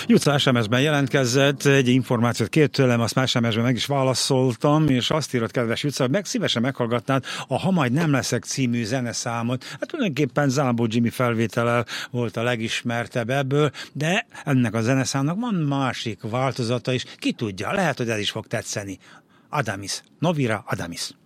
Juca SMS-ben jelentkezett, egy információt kért tőlem, azt más SMS-ben meg is válaszoltam, és azt írott, kedves Juca, hogy szívesen meghallgatnád a Ha majd nem leszek című zeneszámot. Hát tulajdonképpen Zámbó Jimmy felvétele volt a legismertebb ebből, de ennek a zeneszámnak van másik változata is. Ki tudja, lehet, hogy ez is fog tetszeni. Adamis, Novira Adamis.